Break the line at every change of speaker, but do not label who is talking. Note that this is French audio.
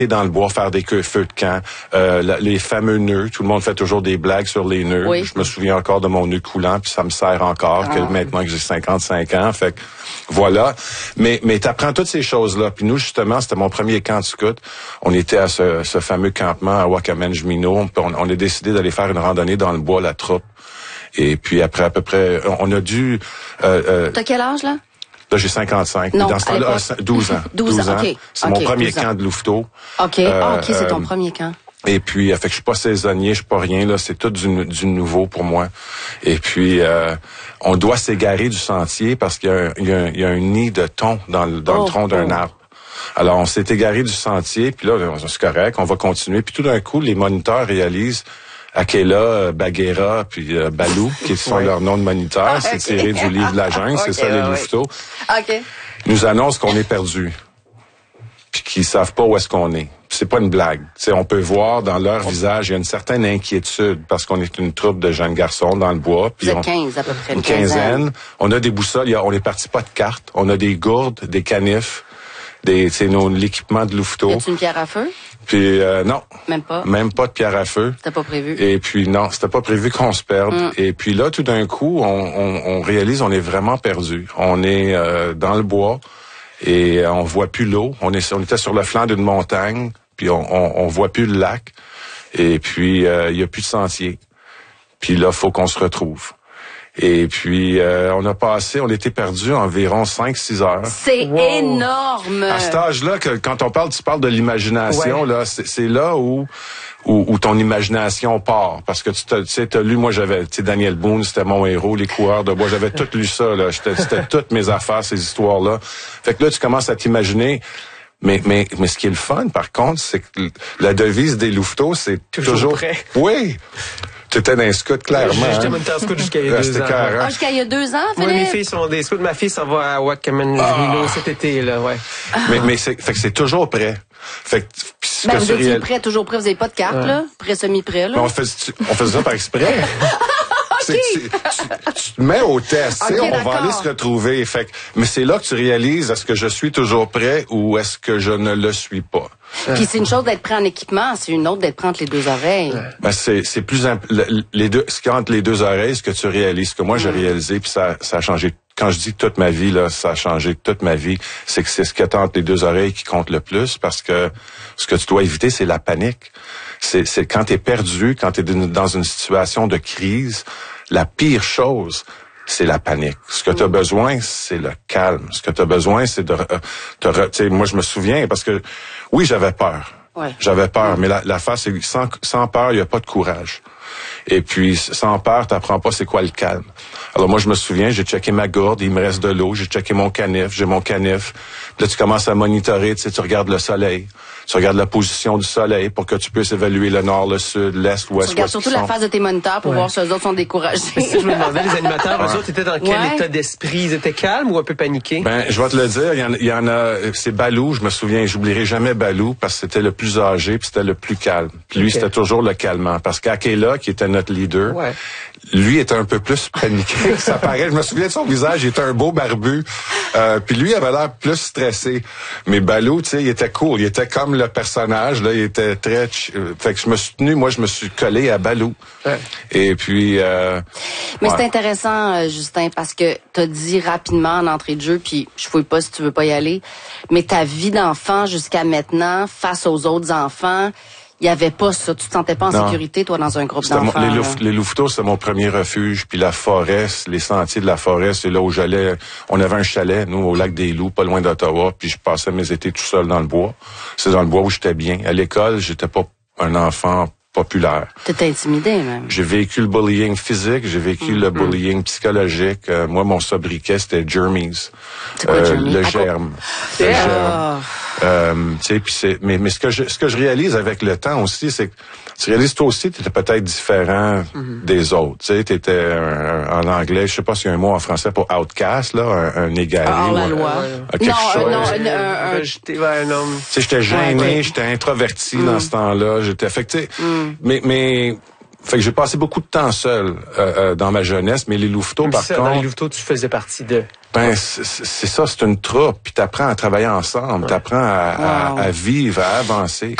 dans le bois, faire des feux de camp, les fameux nœuds. Tout le monde fait toujours des blagues sur les nœuds.
Oui.
Je me souviens encore de mon nœud coulant, puis ça me sert encore que maintenant que j'ai 55 ans. Fait que voilà. Mais t'apprends toutes ces choses-là. Puis nous, justement, c'était mon premier camp de scout. On était à ce fameux campement à Wakaman-Jemino. On a décidé d'aller faire une randonnée dans le bois, la troupe. Et puis après, à peu près, on a dû...
T'as quel âge, là?
Là, j'ai 55.
Non,
dans ce temps-là, 12 ans.
12 ans, OK.
C'est mon premier camp de louveteau.
OK, c'est ton premier camp.
Et puis, fait que je suis pas saisonnier, je suis pas rien, là. C'est tout du nouveau pour moi. Et puis, on doit s'égarer du sentier parce qu'il y a un nid de thon dans le tronc d'un arbre. Alors, on s'est égaré du sentier, puis là, c'est correct, on va continuer. Puis tout d'un coup, les moniteurs réalisent Akela, Bagheera, puis Balou, qui sont leurs noms de moniteurs. C'est tiré du livre de la jungle, c'est ça, les louveteaux.
OK.
Nous annoncent qu'on est perdus, puis qu'ils savent pas où est-ce qu'on est. Puis c'est pas une blague. T'sais, on peut voir dans leur visage, il y a une certaine inquiétude, parce qu'on est une troupe de jeunes garçons dans le bois. Puis
vous êtes 15 à peu près.
Une quinzaine. On a des boussoles, on est parti pas de cartes. On a des gourdes, des canifs, l'équipement de louveteau.
Y a-tu une pierre à feu?
Puis non.
Même pas?
Même pas de pierre à feu.
C'était pas prévu?
Et puis non, c'était pas prévu qu'on se perde. Et puis là, tout d'un coup, on réalise on est vraiment perdu. On est dans le bois et on voit plus l'eau. On était sur le flanc d'une montagne, puis on voit plus le lac. Et puis il y a plus de sentier. Puis là, faut qu'on se retrouve. Et puis, on était perdus environ 5-6 heures.
C'est énorme!
À cet âge-là, quand tu parles de l'imagination, là, c'est là où ton imagination part. Parce que t'as lu, moi j'avais, Daniel Boone, c'était mon héros, les coureurs de bois, j'avais tout lu ça, là. C'était toutes mes affaires, ces histoires-là. Fait que là, tu commences à t'imaginer. Mais ce qui est le fun, par contre, c'est que la devise des louveteaux, c'est toujours
prêt.
Oui! T'étais dans un scout, clairement.
J'étais monté en scout jusqu'à il y a 2 ans.
Ah, jusqu'à il y a 2 ans, Philippe?
Oui, mes filles sont des scouts. Ma fille s'en va à Wakaman-Jemino cet été, là, ouais.
Mais fait que c'est toujours prêt. Fait que
vous étiez prêt, toujours prêt. Vous avez pas de carte, là? Prêt, semi-prêt, là?
On faisait ça par exprès. Tu te mets au test,
Okay,
on va aller se retrouver. Mais c'est là que tu réalises, est-ce que je suis toujours prêt ou est-ce que je ne le suis pas?
Puis c'est une chose d'être prêt en équipement, c'est une autre d'être prêt entre les deux oreilles.
Ben c'est plus les deux, ce qu'il y a entre les deux oreilles, ce que tu réalises, ce que moi j'ai réalisé, puis ça a changé. Quand je dis toute ma vie, là, ça a changé toute ma vie, c'est que c'est ce qu'il y a entre les deux oreilles qui compte le plus, parce que ce que tu dois éviter, c'est la panique. C'est quand t'es perdu, quand t'es dans une situation de crise, la pire chose, c'est la panique. Ce que tu as besoin, c'est le calme. Ce que tu as besoin, c'est tu sais, moi, je me souviens, parce que, oui, j'avais peur.
Ouais.
J'avais peur, mais la face, c'est sans peur, il n'y a pas de courage. Et puis, sans peur, t'apprends pas c'est quoi le calme. Alors moi, je me souviens, j'ai checké ma gourde, il me reste de l'eau, j'ai checké mon canif, j'ai mon canif. Puis là, tu commences à monitorer, tu sais, tu regardes le soleil. Tu regardes la position du soleil pour que tu puisses évaluer le nord, le sud, l'est, l'ouest.
Tu regardes surtout la face de tes moniteurs pour voir si eux autres sont découragés.
Si je me demandais, les animateurs, eux autres étaient dans quel état d'esprit? Ils étaient calmes ou un peu paniqués?
Ben, je vais te le dire, il y en a, c'est Balou, je me souviens, j'oublierai jamais Balou parce que c'était le plus âgé puis c'était le plus calme. Puis lui, c'était toujours le calmant. Parce qu'Akela, qui était notre leader, lui était un peu plus paniqué. Ça paraît, je me souviens de son visage, il était un beau barbu. Puis lui avait l'air plus stressé. Mais Balou, tu sais, il était cool, il était comme le personnage, là, il était très... fait que je me suis collé à Balou. Ouais. Et puis...
Mais c'est intéressant, Justin, parce que t'as dit rapidement en entrée de jeu, puis je fouille pas si tu veux pas y aller, mais ta vie d'enfant jusqu'à maintenant, face aux autres enfants... Il y avait pas ça. Tu te sentais pas en sécurité, toi, dans un groupe d'enfants?
Les louveteaux, c'est mon premier refuge. Puis la forêt, les sentiers de la forêt, c'est là où j'allais. On avait un chalet, nous, au lac des Loups, pas loin d'Ottawa. Puis je passais mes étés tout seul dans le bois. C'est dans le bois où j'étais bien. À l'école, j'étais pas un enfant populaire.
T'étais intimidé, même.
J'ai vécu le bullying physique, j'ai vécu le bullying psychologique. Moi, mon sobriquet, c'était Germies.
C'est quoi, Germies?
Le germe. Le germe. Tu sais, puis mais ce que je réalise avec le temps aussi, c'est que tu réalises toi aussi, t'étais peut-être différent des autres. Tu sais, t'étais en anglais, je sais pas s'il y a un mot en français pour outcast, là, un égaré.
Hors la loi.
Quelque chose.
Un homme.
Tu sais, j'étais gêné, j'étais introverti dans ce temps-là. J'étais affecté. Mais Fait que j'ai passé beaucoup de temps seul dans ma jeunesse, mais les louveteaux, par contre...
Dans les louveteaux, tu faisais partie de...
Ben, c'est ça, c'est une troupe, puis t'apprends à travailler ensemble, t'apprends à vivre, à avancer.